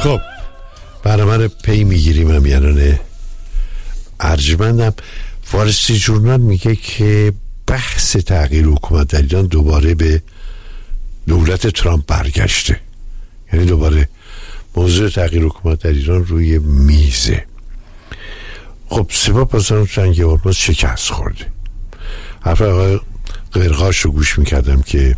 خب برنامه رو پی میگیریم. هم یعنی ارجمندم فارسی جورنال میگه که بحث تغییر حکومت در ایران دوباره به دولت ترامپ برگشته. یعنی دوباره موضوع تغییر حکومت در ایران روی میزه. خب سپاه پاسداران جنگ هرمز شکست خورده. حرف آقای قرقاش رو گوش میکردم که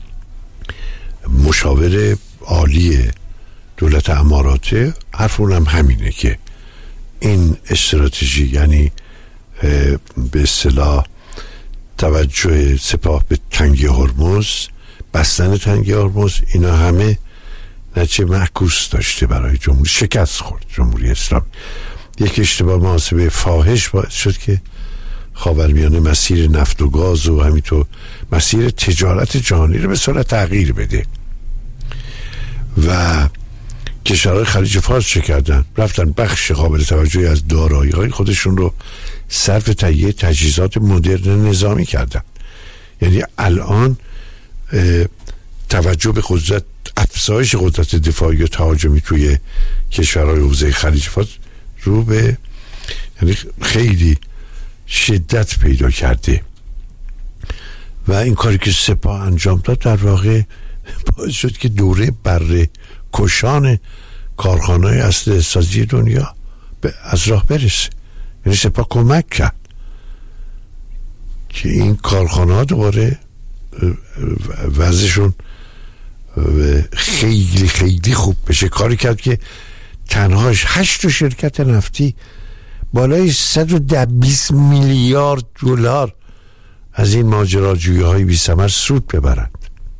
مشاور عالی دولت اماراته، حرف اونم همینه که این استراتژی، یعنی به اصطلاح توجه سپاه به تنگه هرمز، بستن تنگه هرمز، اینا همه نتیجه معکوس داشته برای جمهوری. شکست خورد جمهوری اسلامی. یک اشتباه محاسبه فاحش باعث شد که خاورمیانه مسیر نفت و گاز و همینطور مسیر تجارت جهانی رو به صورت تغییر بده و کشورهای خلیج فارس چه کردن؟ رفتن بخش قابل توجهی از دارایی‌های خودشون رو صرف تهیه تجهیزات مدرن نظامی کردن. یعنی الان توجه به قدرت، افزایش قدرت دفاعی و تهاجمی توی کشورهای حوزه خلیج فارس رو به یعنی خیلی شدت پیدا کرده و این کاری که سپاه انجام داد در واقع باعث شد که دوره بره کشان کارخانه‌های اسلحه سازی دنیا از راه برسه. یعنی سپاه کمک کرد که این کارخانه‌ها دوباره وضعشون خیلی خیلی خوب بشه. کاری کرد که تنهاش 8 شرکت نفتی بالای 120 میلیارد دلار از این ماجراجویی های بی ثمر سود ببرند.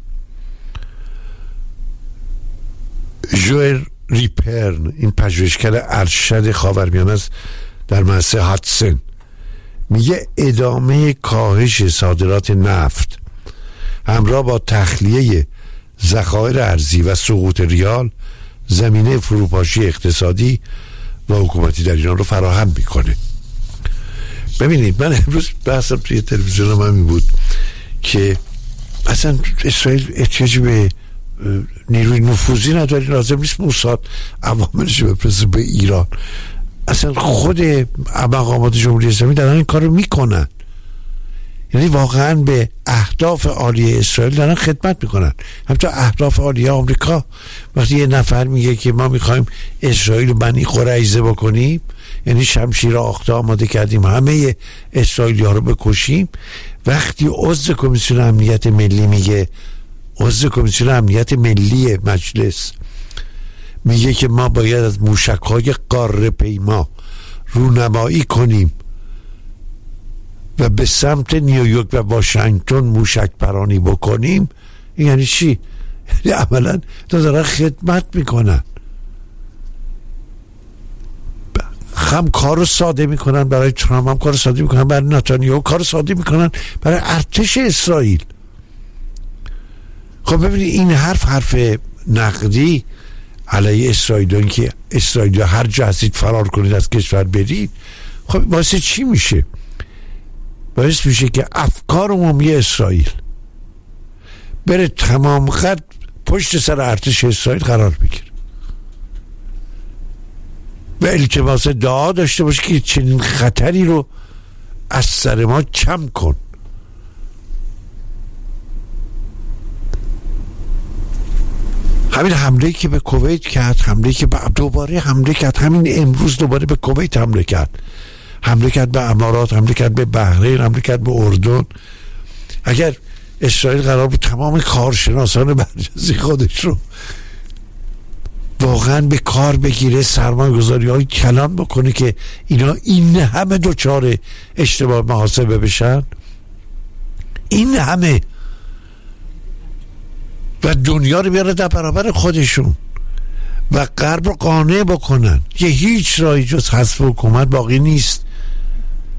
ژوئل ریپرن، این پژوهشگر ارشد خاورمیانه است در مؤسسه هاتسن، میگه ادامه کاهش صادرات نفت همراه با تخلیه ذخایر ارزی و سقوط ریال زمینه فروپاشی اقتصادی و حکومتی در ایران رو فراهم میکنه. ببینید من امروز بحثم توی تلویزیون همین بود که اصلا اسرائیل احتیاجی به نیروی نفوذی نداره، لازم نیست موساد عواملش بفرسته به ایران. اصلا خود مقامات جمهوری اسلامی دارن این کار رو میکنن. یعنی واقعا به اهداف عالی اسرائیل دارن خدمت میکنن، همچنین اهداف عالی آمریکا. وقتی یه نفر میگه که ما میخوایم اسرائیل رو بنی قریظه بکنیم، یعنی شمشیر آخته آماده کردیم همه اسرائیلی ها رو بکشیم، وقتی عضو کمیسیون امنیت ملی میگه، عضو کمیسیون امنیت ملی مجلس میگه که ما باید از موشک‌های قاره پیما رونمایی کنیم و به سمت نیویورک و واشنگتن موشک پرانی بکنیم، این یعنی چی؟ یعنی عملا دارن خدمت میکنن. هم کار رو ساده میکنن برای ترامپ، هم کار ساده میکنن برای نتانیاهو، کار ساده میکنن برای ارتش اسرائیل. خب ببینید این حرف نقدی علیه اسرائیل، که اسرائیل هر جا هستید فرار کنید از کشور برید، خب واسه چی میشه؟ باعث میشه که افکار عمومی اسرائیل بره تمام خط پشت سر ارتش اسرائیل قرار بگیره و التماس دعا داشته باشه که چنین خطری رو از سر ما کم کن. همین حمله که به کویت کرد، حمله که دوباره حمله کرد، همین امروز دوباره به کویت حمله کرد به امارات، حمله کرد به بحرین، حمله کرد به اردن. اگر اسرائیل قرار بود تمام کارشناسان برجسته خودش رو واقعا به کار بگیره، سرمایه‌گذاری های کلان بکنه که اینا این همه دوچار اشتباه محاسبه بشن، این همه، و دنیا رو بیاره در برابر خودشون و غرب رو قانع بکنن که هیچ راهی جز حذف حکومت باقی نیست